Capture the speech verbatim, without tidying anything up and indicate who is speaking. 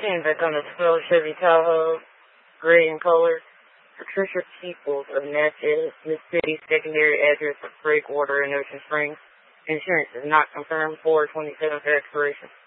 Speaker 1: seeing back on the twelve Chevy Tahoe, gray in color. Patricia Peoples of Natchez, Mississippi, secondary address of Breakwater in Ocean Springs. Insurance is not confirmed. four twenty-seven for expiration.